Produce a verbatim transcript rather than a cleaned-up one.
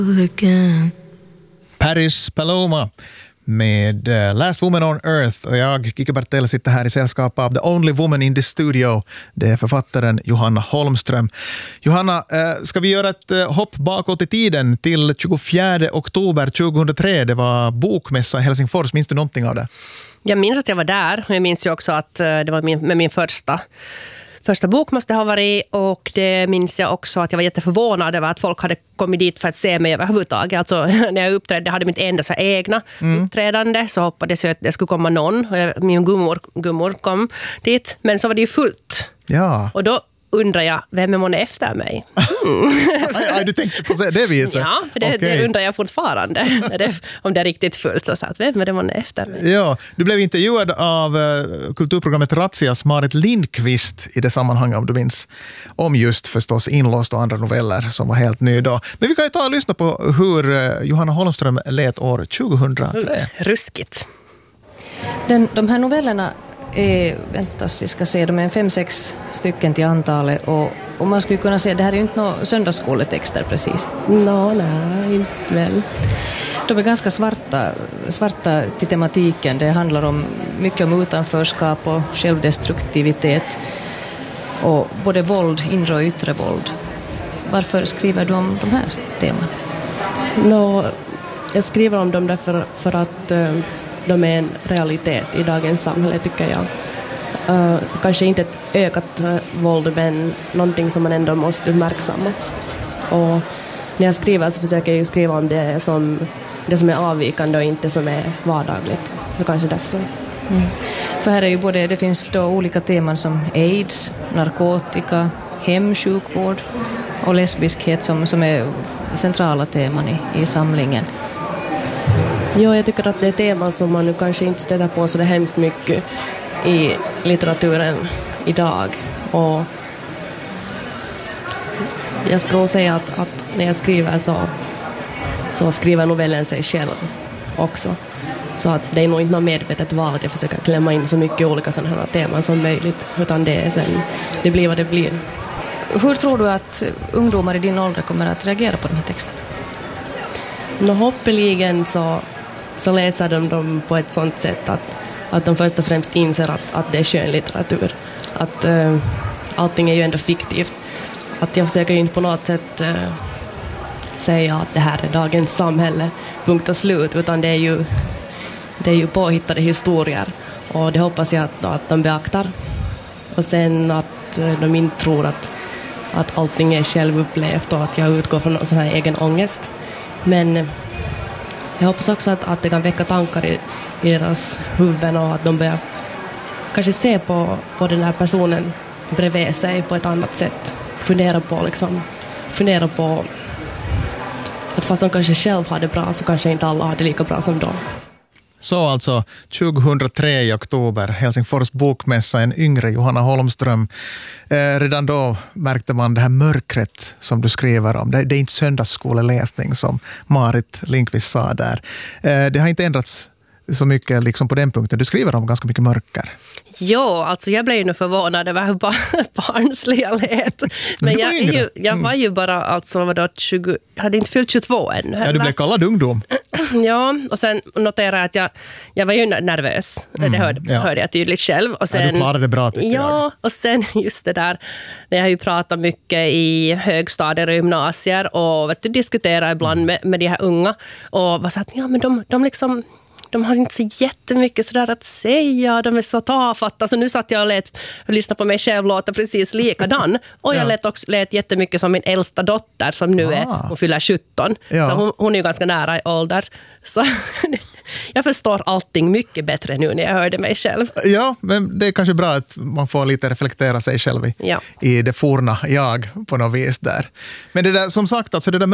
Paris Paloma med uh, Last Woman on Earth, och jag, Kike Bertel, sitter här i sällskap av The Only Woman in the Studio. Det är författaren Johanna Holmström. Johanna, uh, ska vi göra ett uh, hopp bakåt i tiden till tjugofjärde oktober tjugohundratre? Det var bokmässa i Helsingfors. Minns du någonting av det? Jag minns att jag var där, och jag minns ju också att uh, det var min, med min första Första bok måste ha varit, och det minns jag också att jag var jätteförvånad över att folk hade kommit dit för att se mig överhuvudtaget. Alltså när jag uppträdde, hade mitt enda så egna mm. uppträdande, så hoppades jag att det skulle komma någon. Min gummor, gummor kom dit, men så var det ju fullt. Ja. Och då undrar jag, vem är man efter mig? Mm. Aj, du tänkte på det viset? Ja, för det, okay. det undrar jag fortfarande. det, om det är riktigt fullt, så att vem är det man är efter mig? Ja, du blev intervjuad av uh, kulturprogrammet Razias Marit Lindqvist i det sammanhanget, om du minns, om just förstås Inlåst och andra noveller som var helt ny då. Men vi kan ju ta och lyssna på hur uh, Johanna Holmström lät år tjugohundratre. Mm, ruskigt. Den, de här novellerna är, väntas vi ska se, de är fem, sex stycken till antalet, och, och man skulle kunna säga, det här är ju inte några söndagsskoletexter precis. No, nej, inte väl. De är ganska svarta, svarta till tematiken. Det handlar om mycket om utanförskap och självdestruktivitet, och både våld, inre och yttre våld. Varför skriver du om de här teman? No, jag skriver om dem därför för att uh, de är en realitet i dagens samhälle, tycker jag. Uh, kanske inte ett ökat uh, våld, men någonting som man ändå måste uppmärksamma. Och när jag skriver så försöker jag skriva om det som, det som är avvikande och inte som är vardagligt. Så kanske därför. Mm. För här är ju både, det finns då olika teman som AIDS, narkotika, hemsjukvård och lesbiskhet som, som är centrala teman i, i samlingen. Ja, jag tycker att det är teman som man nu kanske inte stöter på så det hemskt mycket i litteraturen idag. Och jag ska nog säga att, att när jag skriver så, så skriver novellen sig själv också. Så att det är nog inte något medvetet val att jag försöker klämma in så mycket olika sådana här teman som möjligt, utan det är sen, det blir vad det blir. Hur tror du att ungdomar i din ålder kommer att reagera på den här texten? Nå, hoppeligen så, så läser de dem på ett sånt sätt att, att de först och främst inser att, att det är skönlitteratur. Att uh, allting är ju ändå fiktivt. Att jag försöker ju inte på något sätt uh, säga att det här är dagens samhälle, punkt och slut, utan det är ju, det är ju påhittade historier. Och det hoppas jag att, att de beaktar. Och sen att uh, de inte tror att, att allting är självupplevt och att jag utgår från någon sån här egen ångest. Men jag hoppas också att, att det kan väcka tankar i, i deras huvuden, och att de börjar kanske se på, på den här personen bredvid sig på ett annat sätt. Fundera på, liksom, fundera på att fast de kanske själv har det bra, så kanske inte alla har det lika bra som de. Så alltså tjugohundratre i oktober, Helsingfors bokmässa, en yngre Johanna Holmström. Eh, redan då märkte man det här mörkret som du skriver om. Det, det är inte söndagsskoleläsning som Marit Lindqvist sa där. Eh, det har inte ändrats så mycket liksom på den punkten. Du skriver om ganska mycket mörker. Ja, alltså jag blev ju nu förvånad över hur barnslig jag lät. Men jag, är ju, jag var ju bara, alltså vadå, tjugo, jag hade inte fyllt tjugotvå ännu. Ja, du blev kallad ungdom. Ja, och sen noterade jag att jag, jag var ju nervös. Mm, det hörde, ja. hörde jag tydligt själv. Och sen, ja, du klarade det bra, tycker ja, jag. Och sen just det där, när jag har ju pratat mycket i högstadier och gymnasier och vet du, diskuterar ibland mm. med, med de här unga. Och var så att, ja men de, de liksom... De har inte så jättemycket sådär att säga. De är så tafatta. Så nu satt jag och lät, och lyssnade på mig själv låta precis likadan. Och jag ja. lät också lät jättemycket som min äldsta dotter som nu ah. är, hon fyller sjutton. Ja. Så hon, hon är ju ganska nära i ålder. Så jag förstår allting mycket bättre nu när jag hörde mig själv. Ja, men det är kanske bra att man får lite reflektera sig själv i, ja. i det forna jag på något vis där. Men det där, som sagt, alltså det där